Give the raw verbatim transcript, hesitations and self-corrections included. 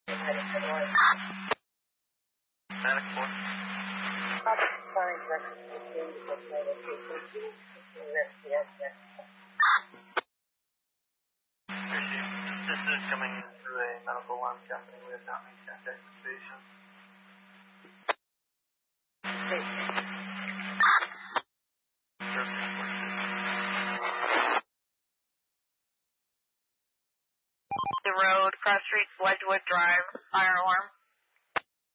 Medic four. This is coming through a medical alarm company. We have not made contact with the patient. The road, Cross Street, Wedgewood Drive, fire alarm.